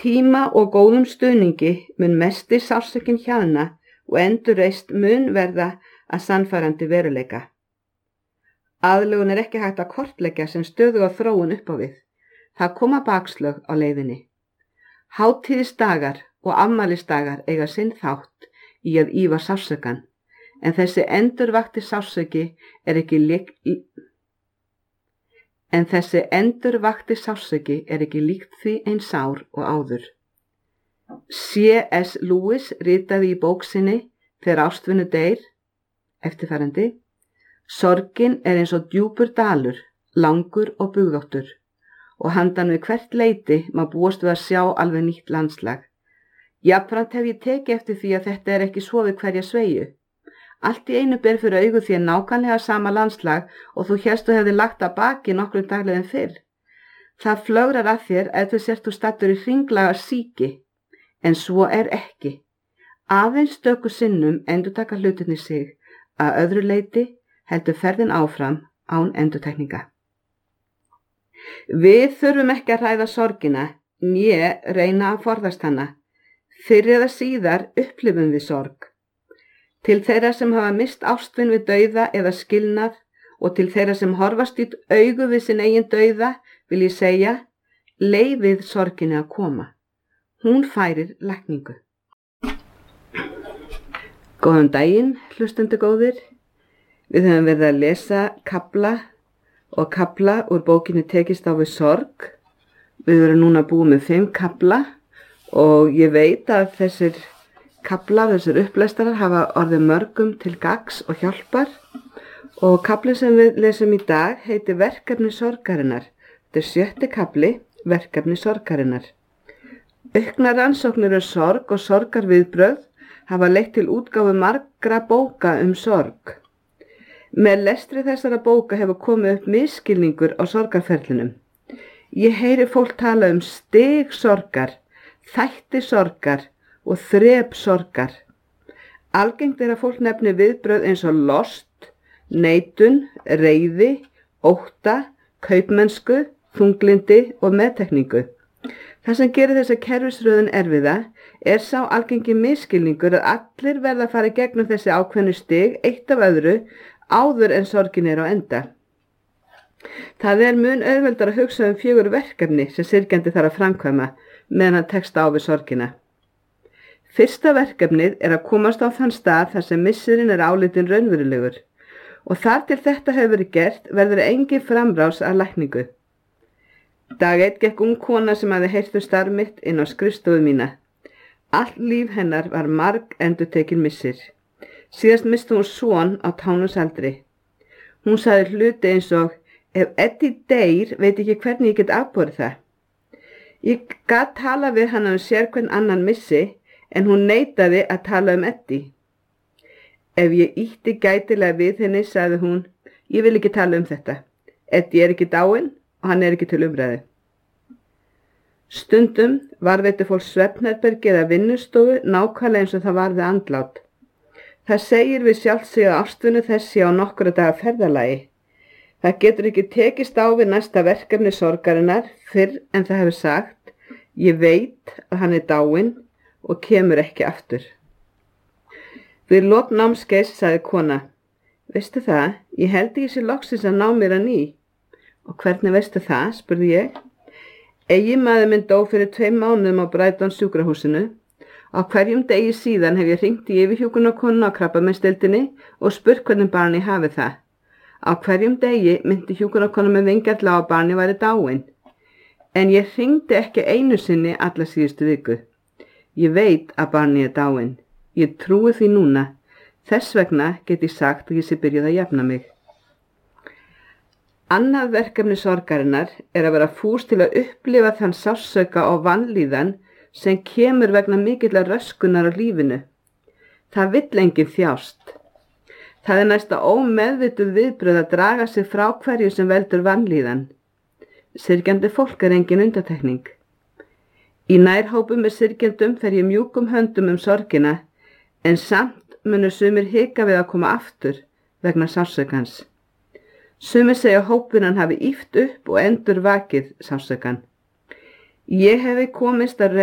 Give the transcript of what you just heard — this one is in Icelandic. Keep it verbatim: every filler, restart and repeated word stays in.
tíma og góðum stuðningi mun mesti sársaukinn hjaðna og endurreist mun verða að sannfærandi veruleika. Aðlögun er ekki hægt að kortleggja sem stöðuga þróun upp á við. Það koma bakslög á leiðinni. Hátíðisdagar og afmælisdagar eiga sinn þátt í að ýfa sársaukann, en þessi endurvakti sársauki er ekki lík... en þessi endurvakti sársauki er ekki líkt því eins sár og áður. C S Lewis ritaði í bók sinni Þegar ástvinu deyr, eftirfarandi: Sorgin er eins og djúpur dalur, langur og bugðóttur, og handan við hvert leiti má búast við að sjá alveg nýtt landslag. Jafnframt hef ég tekið eftir því að þetta er ekki svo við hverja sveigju. Allt í einu ber fyrir augu því nákvæmlega sama landslag og þú hélst þú hefði lagt að baki nokkrum daglegum fyrr. Það flögrar að þér ef þú sért þú stattur í hringlaga síki, en svo er ekki. Aðeins stöku sinnum endurtaka hlutirnir sig, að öðru leiti heldur ferðin áfram án endurtekninga. Við þurfum ekki að ræða sorgina, né reyna að forðast hana. Fyrr eða síðar upplifum við sorg. Til þeirra sem hafa mist ástvin við dauða eða skilnað og til þeirra sem horfast í augu við sinn eigin dauða vil ég segja, leyfið sorginni að koma. Hún færir lækningu. Góðan daginn, hlustendur góðir. Við höfum verið að lesa kafla og kafla úr bókinni Tekist á við sorg. Við erum núna búið með fimm kafla og ég veit að þessir kaflar, þessir upplestarar hafa orðið mörgum til gagns og hjálpar, og kaflinn sem við lesum í dag heitir Verkefni sorgarinnar. Þetta er sjötti kafli, Verkefni sorgarinnar. Auknar rannsóknir um sorg og sorgarviðbrögð hafa leitt til útgáfu margra bóka um sorg. Með lestri þessara bóka hefur komið upp misskilningur á sorgarferlinum. Ég heyri fólk tala um stig sorgar, þætti sorgar og þrep sorgar. Algengt er að fólk nefni viðbrögð eins og lost, neitun, reiði, ótta, kaupmennsku, þunglindi og meðtekningu. Það sem gerir þessa kerfisröðun erfiða er sá algengi misskilningur að allir verða að fara í gegnum þessi ákveðnu stig eitt af öðru áður en sorgin er á enda. Það er mun auðveldar að hugsa um fjögur verkefni sem syrgjandi þarf að framkvæma meðan hann tekst á við sorgina. Fyrsta verkefnið er að komast á þann stað þar sem missirinn er álitinn raunverulegur, og þar til þetta hefur verið gert verður engin framrás að lækningu. Dag einn gekk ung kona sem hafði heyrt um starf mitt inn á skrifstofu mína. Allt líf hennar var marg endurtekin missir. Síðast misti hún son á tánusaldri. Hún sagði hluti eins og: ef Eddie deyr veit ekki hvernig ég get afborið það. Ég gat tala við hana um sérhvern annan missi, en hún neitaði að tala um Eddie. Ef ég ýtti gætilega við henni, sagði hún: ég vil ekki tala um þetta. Eddie er ekki dáinn og hann er ekki til umræðu. Stundum varðveitir fólk svefnherbergi eða vinnustofu nákvæmlega eins og það var við andlát. Það segir við sjálft sig að ástvinu þessi á nokkura daga ferðalagi. Það getur ekki tekist á við næsta verkefni sorgarinnar fyrr en það hefur sagt: ég veit að hann er dáinn og kemur ekki aftur. Við lok námskeiðs sagði kona: veistu það, ég held ekki sé loksins að ná mér að ný. Og hvernig veistu það, spurði ég. Eiginmaður minn dó fyrir tveim mánuðum á Brighton sjúkrahúsinu. Á hverjum degi síðan hef ég hringt í yfirhjúkrunarkonuna á krabbameinsdeildinni og spurt hvernig barni hafi það. Á hverjum degi myndi hjúkrunarkona með vingjarla á að barni væri dáinn. En ég hringdi ekki einu sinni alla síðustu viku. Ég veit að barni er dáinn. Ég trúi því núna. Þess vegna get ég sagt að ég sé byrjuð að jafna mig. Annað verkefni sorgarinnar er að vera fús til að upplifa þann sársauka og vanlíðan sem kemur vegna mikillar röskunar á lífinu. Það vill enginn þjást. Það er næsta ómeðvituð viðbrögð að draga sig frá hverju sem veldur vanlíðan. Syrgjandi fólk er engin undantekning. Í nærhópum með syrgjandum fer ég mjúkum höndum um sorgina, en samt munu sumir hika við að koma aftur vegna sársaukans. Sumir segja að hópurinn hafi ýft upp og endur vakið sársaukan. Ég hefi komist að